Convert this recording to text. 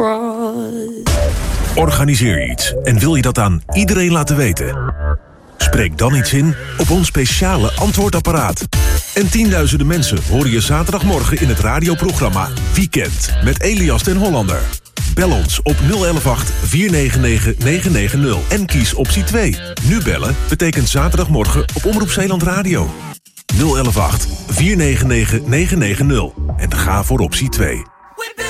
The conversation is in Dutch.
Organiseer iets en wil je dat aan iedereen laten weten? Spreek dan iets in op ons speciale antwoordapparaat. En tienduizenden mensen horen je zaterdagmorgen in het radioprogramma Weekend met Elias den Hollander. Bel ons op 0118 499 990 en kies optie 2. Nu bellen betekent zaterdagmorgen op Omroep Zeeland Radio. 0118 499 990 en ga voor optie 2.